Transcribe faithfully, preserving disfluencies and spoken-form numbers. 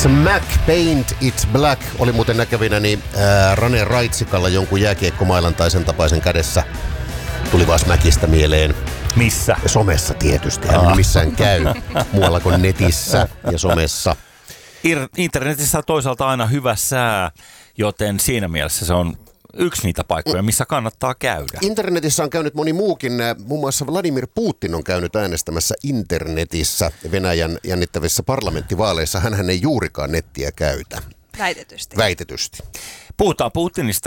Smack Paint It's Black oli muuten näkevinäni ää, Rane Raitsikalla jonkun jääkiekkomailan tai sen tapaisen kädessä. Tuli vaan Smackista mieleen. Missä? Somessa tietysti. Hän missään käy muualla kuin netissä ja somessa. Internetissä on toisaalta aina hyvä sää, joten siinä mielessä se on yksi niitä paikkoja, missä kannattaa käydä. Internetissä on käynyt moni muukin. Muun muassa Vladimir Putin on käynyt äänestämässä internetissä Venäjän jännittävissä parlamenttivaaleissa. Hänhän ei juurikaan nettiä käytä. Väitetysti. Väitetysti. Puhutaan Putinista